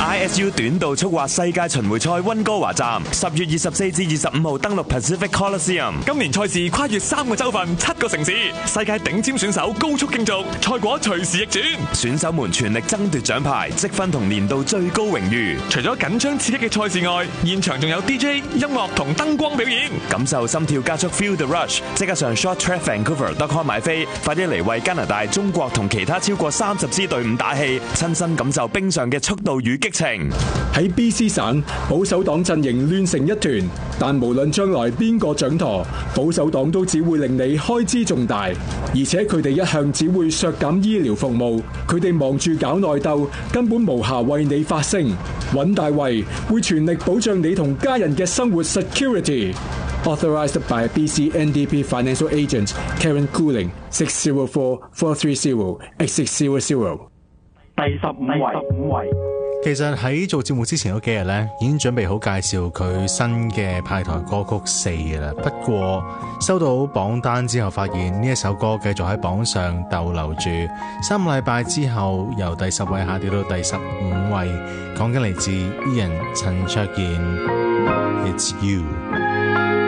ISU 短道速滑世界巡迴賽溫哥華站10月24至25號登陸 Pacific Coliseum。 今年賽事跨越3個州份、7個城市，世界頂尖選手高速競逐，賽果隨時逆轉。 選手們全力爭奪獎牌、積分同年度最高榮譽。 除咗緊張刺激嘅賽事外，現場仲有 DJ、音樂同燈光表演， 感受心跳加速 Feel the Rush。即刻上 shorttrackvancouver.com 買飛，快啲嚟為加拿大、中國同其他超過30支隊伍打氣，親身感受冰上嘅速度與激情。 喺 BC 省，保守黨陣營亂成一團，但無論將來邊個掌舵，保守黨都只會令你開支重大，而且佢哋一向只會削減醫療服務，佢哋忙住搞內鬥，根本無暇為你發聲。尹大維會全力保障你同家人嘅生活 security。Authorized by BC NDP Financial Agent Karen Cooling 604-430-8600。 第15位。 其實喺做節目之前嗰幾日呢，已經準備好介紹佢新嘅派台歌曲4嘅啦。不過收到榜單之後，發現呢一首歌繼續喺榜上逗留住3個禮拜之後，由第10位下跌到第15位。講緊嚟自 Ian 陳卓賢 It's You。